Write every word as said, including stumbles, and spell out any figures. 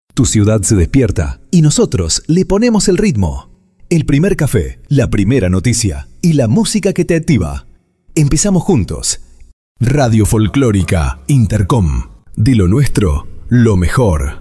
Tu ciudad se despierta y nosotros le ponemos el ritmo. El primer café, la primera noticia y la música que te activa. Empezamos juntos. Radio Folclórica Intercom. De lo nuestro, lo mejor.